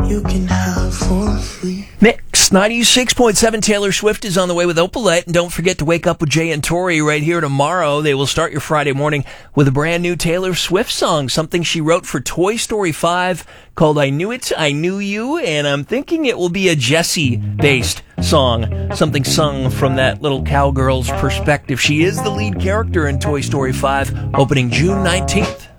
you can have for free. Mix 96.7 Taylor Swift is on the way with Opalette. And don't forget to wake up with Jay and Tori right here tomorrow. They will start your Friday morning with a brand new Taylor Swift song, something she wrote for Toy Story 5 called I Knew It, I Knew You. And I'm thinking it will be a Jessie-based song, something sung from that little cowgirl's perspective. She is the lead character in Toy Story 5, opening June 19th.